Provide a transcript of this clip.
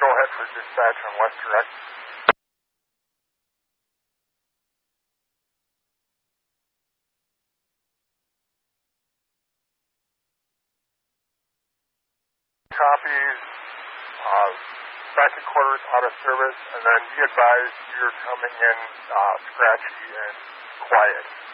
Go ahead for dispatch on West Direct. Copies, back at quarters out of service, and then be advised you're coming in scratchy and quiet.